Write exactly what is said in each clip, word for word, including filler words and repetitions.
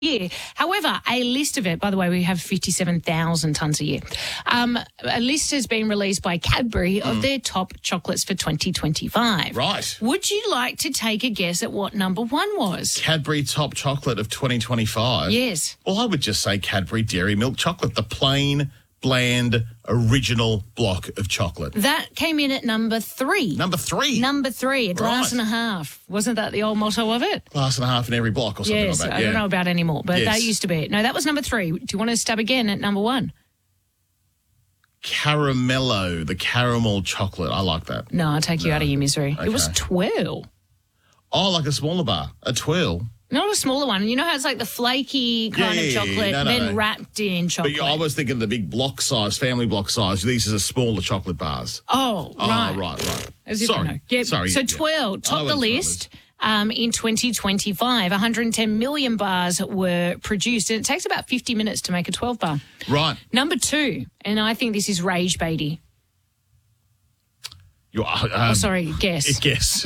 year. However, a list of it, by the way, we have fifty-seven thousand tonnes a year. Um, a list has been released by Cadbury mm. of their top chocolates for twenty twenty-five. Right. Would you like to take a guess at what number one was? Cadbury top chocolate of twenty twenty-five? Yes. Well, I would just say Cadbury Dairy Milk Chocolate, the plain, bland, original block of chocolate. That came in at number three. Number three? Number three, a glass Right. and a half. Wasn't that the old motto of it? Glass and a half in every block or something Yes, like that. I Yeah. don't know about anymore, but Yes. that used to be it. No, that was number three. Do you want to stab again at number one? Caramello, the caramel chocolate. I like that. No, I'll take you No. out of your misery. Okay. It was twirl. Oh, like a smaller bar, a twirl. Not a smaller one. You know how it's like the flaky kind Yeah, of yeah, yeah. chocolate, No, no, then no. wrapped in But chocolate. you- I was thinking the big block size, family block size. These are the smaller chocolate bars. oh, Oh, right. right, right. As if I Sorry. know. Yeah, Sorry. So yeah. twirl I topped know the what twirl list. Um, in twenty twenty-five, one hundred ten million bars were produced, and it takes about fifty minutes to make a twelve bar. is. Right. Number two, and I think this is Rage Baity. You are, um, Oh, sorry, guess. Guess.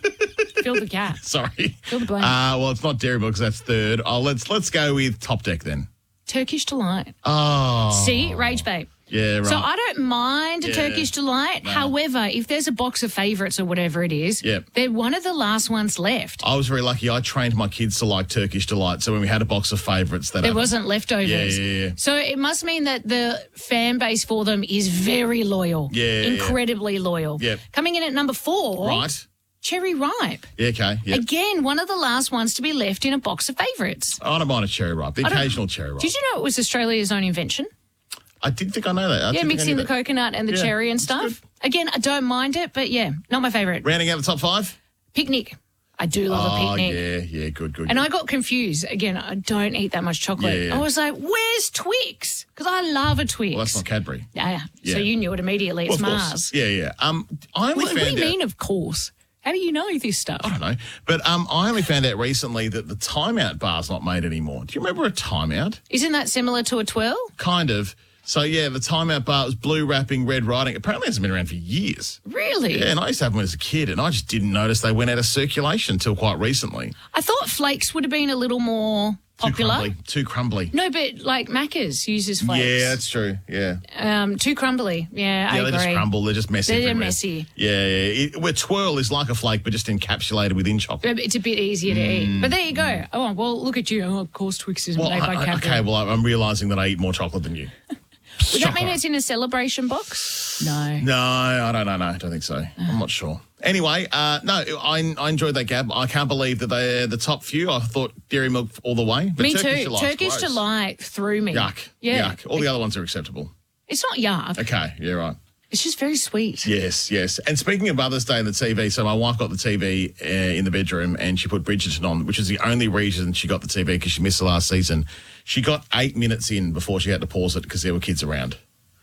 Fill the gap. Sorry. Fill the blank. Uh, well, it's not Dairy Milk because that's third. Oh, let's let's go with Top Deck then. Turkish Delight. Oh. See, Rage Babe. Yeah, right. So I don't mind a Yeah. Turkish Delight. No. However, if there's a box of favourites or whatever it is, Yep. they're one of the last ones left. I was very lucky. I trained my kids to like Turkish Delight. So when we had a box of favourites, that There wasn't leftovers. Yeah, yeah, yeah. So it must mean that the fan base for them is very loyal. Yeah, yeah, yeah. Incredibly loyal. Yep. Coming in at number four, Right. Cherry Ripe. Yeah, okay. Yeah. Again, one of the last ones to be left in a box of favourites. I don't mind a cherry ripe. The don't- occasional cherry ripe. Did you know it was Australia's own invention? I did think I know that. I Yeah, did think I mixing knew the that. coconut and the Yeah, cherry and it's stuff. Again, I don't mind it, but yeah, not my favourite. Rounding out the top five? Picnic. I do love a Oh, picnic. yeah, yeah, good, good. And good. I got confused. Again, I don't eat that much chocolate. Yeah, yeah. I was like, where's Twix? Because I love a Twix. Well, that's not Cadbury. Yeah, Yeah. So you knew it immediately. It's Well, of course. Mars. Yeah, yeah. Um, I only What, what do found you out. mean, of course? How do you know this stuff? I don't know. But um, I only found out recently that the timeout bar's not made anymore. Do you remember a timeout? Isn't that similar to a twirl? Kind of. So, yeah, the timeout bar was blue wrapping, red writing. Apparently, it's been around for years. Really? Yeah, and I used to have them as a kid, and I just didn't notice they went out of circulation until quite recently. I thought flakes would have been a little more popular. Too crumbly. Too crumbly. No, but like Macca's uses flakes. Yeah, that's true. Yeah. Um, too crumbly. Yeah, I Yeah, they agree. just crumble. They're just messy. They're everywhere. messy. Yeah, yeah. It, where twirl is like a flake, but just encapsulated within chocolate. It's a bit easier to eat. But there you go. Oh, well, look at you. Oh, of course, Twix is Well, made by I- I- Cadbury. okay, well, I'm realising that I eat more chocolate than you. Would that mean Chocolate. it's in a celebration box? No. No, I don't know. No, I don't think so. I'm not sure. Anyway, uh, no, I, I enjoyed that, Gab. I can't believe that they're the top few. I thought Dairy Milk all the way. But Me Turkish too. Delight's Turkish gross. Delight threw me. Yuck. Yeah. Yuck. All the other ones are acceptable. It's not yuck. Okay, yeah, right. It's just very sweet. Yes, yes. And speaking of Mother's Day and the T V, so my wife got the T V uh, in the bedroom and she put Bridgerton on, which is the only reason she got the T V because she missed the last season. She got eight minutes in before she had to pause it because there were kids around,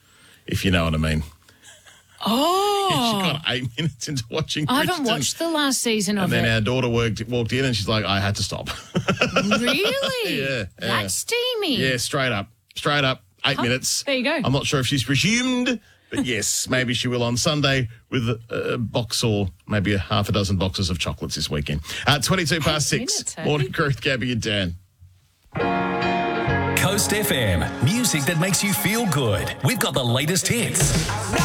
if you know what I mean. Oh. She got eight minutes into watching Bridgerton. I haven't watched the last season of And then it. our daughter worked, walked in and she's like, I had to stop. Really? Yeah, yeah. That's steamy. Yeah, straight up. Straight up. Eight minutes. There you go. I'm not sure if she's presumed, but yes, maybe she will on Sunday with a, a box or maybe a half a dozen boxes of chocolates this weekend. Uh, twenty-two past six. minutes, eh? Morning Crew with Gabby and Dan. Coast F M, music that makes you feel good. We've got the latest hits.